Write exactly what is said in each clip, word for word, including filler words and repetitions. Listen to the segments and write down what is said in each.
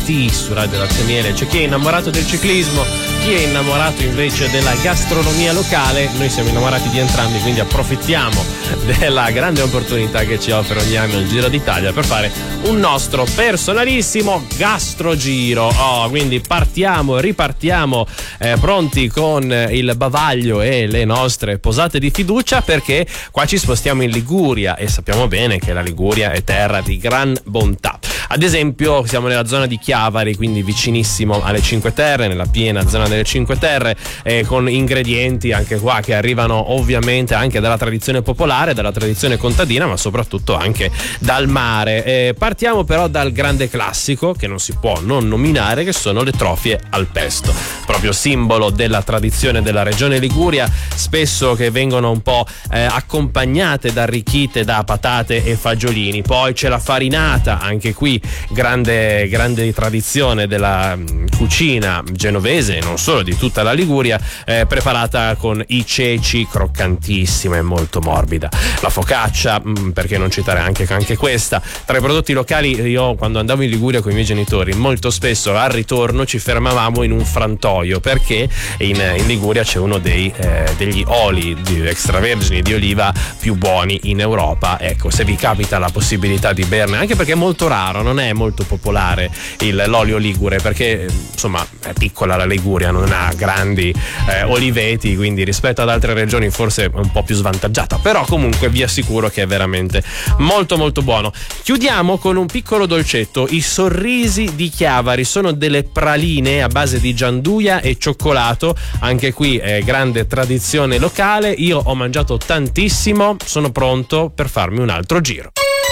innamorati su Radio Latte Miele. C'è chi è innamorato del ciclismo, chi è innamorato invece della gastronomia locale. Noi siamo innamorati di entrambi, quindi approfittiamo della grande opportunità che ci offre ogni anno il Giro d'Italia per fare un nostro personalissimo gastrogiro. Oh, quindi partiamo, ripartiamo eh, pronti con il bavaglio e le nostre posate di fiducia, perché qua ci spostiamo in Liguria e sappiamo bene che la Liguria è terra di gran bontà. Ad esempio siamo nella zona di Chiavari, quindi vicinissimo alle Cinque Terre, nella piena zona delle Cinque Terre, eh, con ingredienti anche qua che arrivano ovviamente anche dalla tradizione popolare, dalla tradizione contadina, ma soprattutto anche dal mare. Eh, partiamo però dal grande classico che non si può non nominare, che sono le trofie al pesto, proprio simbolo della tradizione della regione Liguria, spesso che vengono un po' eh, accompagnate, arricchite da patate e fagiolini. Poi c'è la farinata, anche qui grande grande tradizione della mh, cucina genovese e non solo, di tutta la Liguria, eh, preparata con i ceci, croccantissima e molto morbida. La focaccia, mh, perché non citare anche, anche questa. Tra i prodotti locali, io quando andavo in Liguria con i miei genitori molto spesso al ritorno ci fermavamo in un frantoio, perché in, in Liguria c'è uno dei, eh, degli oli di extravergini di oliva più buoni in Europa. Ecco, se vi capita la possibilità di berne, anche perché è molto raro, non è molto popolare il, l'olio ligure, perché insomma è piccola la Liguria, non ha grandi eh, oliveti, quindi rispetto ad altre regioni forse è un po' più svantaggiata, però comunque vi assicuro che è veramente molto molto buono. Chiudiamo con un piccolo dolcetto, i sorrisi di Chiavari. Sono delle praline a base di gianduia e cioccolato, anche qui è grande tradizione locale. Io ho mangiato tantissimo, sono pronto per farmi un altro giro.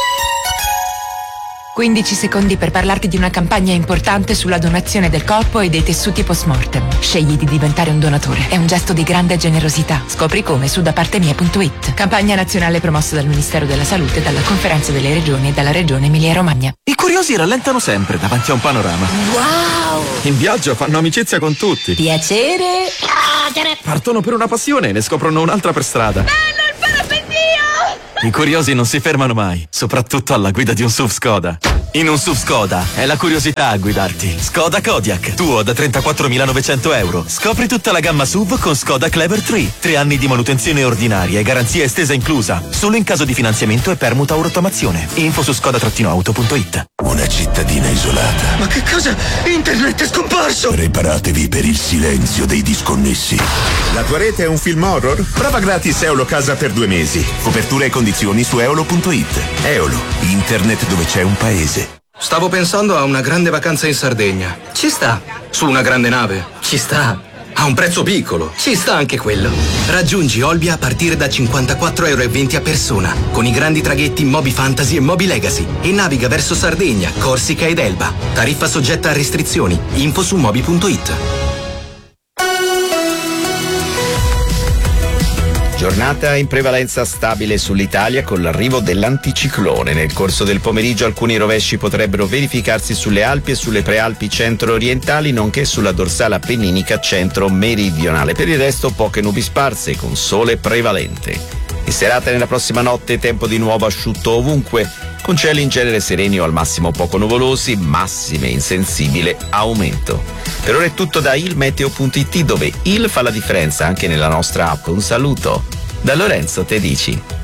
quindici secondi per parlarti di una campagna importante sulla donazione del corpo e dei tessuti post-mortem. Scegli di diventare un donatore. È un gesto di grande generosità. Scopri come su da parte mia punto it. Campagna nazionale promossa dal Ministero della Salute, dalla Conferenza delle Regioni e dalla Regione Emilia-Romagna. I curiosi rallentano sempre davanti a un panorama. Wow! In viaggio fanno amicizia con tutti. Piacere! Partono per una passione e ne scoprono un'altra per strada. Bello il parapendio! I curiosi non si fermano mai, soprattutto alla guida di un S U V Skoda. In un S U V Skoda è la curiosità a guidarti. Skoda Kodiaq, tuo da trentaquattromilanovecento euro. Scopri tutta la gamma S U V con Skoda Clever tre. Tre anni di manutenzione ordinaria e garanzia estesa inclusa. Solo in caso di finanziamento e permuta o rottamazione. Info su skoda auto punto it. Una cittadina isolata. Ma che cosa? Internet è scomparso! Preparatevi per il silenzio dei disconnessi. La tua rete è un film horror? Prova gratis Eolo Casa per due mesi. Copertura e condizioni su eolo punto it. Eolo, internet dove c'è un paese. Stavo pensando a una grande vacanza in Sardegna. Ci sta. Su una grande nave. Ci sta. A un prezzo piccolo. Ci sta anche quello. Raggiungi Olbia a partire da cinquantaquattro euro e venti a persona, con i grandi traghetti Moby Fantasy e Moby Legacy, e naviga verso Sardegna, Corsica ed Elba. Tariffa soggetta a restrizioni. Info su moby punto it. Giornata in prevalenza stabile sull'Italia con l'arrivo dell'anticiclone. Nel corso del pomeriggio alcuni rovesci potrebbero verificarsi sulle Alpi e sulle prealpi centro-orientali, nonché sulla dorsale appenninica centro-meridionale. Per il resto poche nubi sparse con sole prevalente. In serata nella prossima notte tempo di nuovo asciutto ovunque, con cieli in genere sereni o al massimo poco nuvolosi, massime in sensibile aumento. Per ora è tutto da il meteo punto it, dove il fa la differenza anche nella nostra app. Un saluto da Lorenzo Tedici.